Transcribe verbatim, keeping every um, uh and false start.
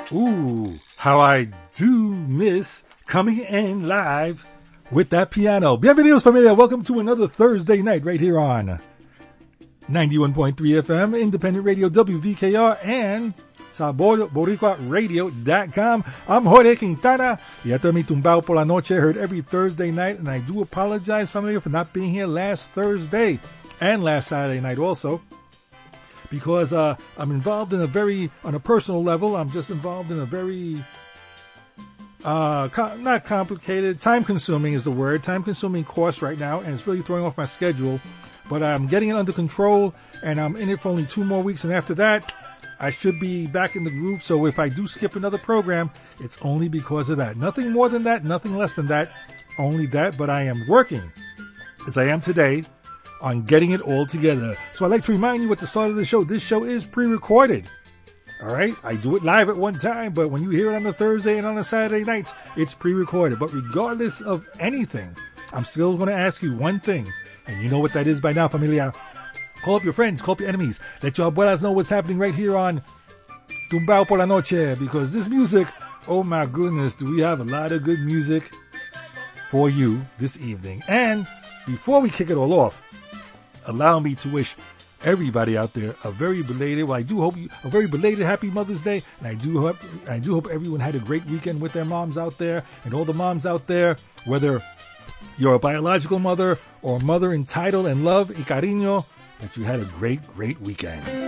Ooh, how I do miss coming in live with that piano. Bienvenidos, familia. Welcome to another Thursday night right here on ninety-one point three F M, Independent Radio, W V K R, and Sabor Boricua Radio dot com. I'm Jorge Quintana. Y esto es mi Tumbao por la Noche, heard every Thursday night, and I do apologize, familia, for not being here last Thursday and last Saturday night also. Because uh, I'm involved in a very, on a personal level, I'm just involved in a very, uh, co- not complicated, time-consuming is the word, time-consuming course right now, and it's really throwing off my schedule. But I'm getting it under control, and I'm in it for only two more weeks, and after that, I should be back in the groove. So if I do skip another program, it's only because of that. Nothing more than that, nothing less than that, only that. But I am working, as I am today, on getting it all together. So I'd like to remind you at the start of the show, this show is pre-recorded. All right? I do it live at one time, but when you hear it on a Thursday and on a Saturday night, it's pre-recorded. But regardless of anything, I'm still going to ask you one thing, and you know what that is by now, familia. Call up your friends, call up your enemies. Let your abuelas know what's happening right here on Tumbao por la Noche, because this music, oh my goodness, do we have a lot of good music for you this evening. And before we kick it all off, allow me to wish everybody out there a very belated, well, I do hope you, a very belated Happy Mother's Day, and I do hope, I do hope everyone had a great weekend with their moms out there, and all the moms out there, whether you're a biological mother or a mother in title and love y cariño, that you had a great, great weekend.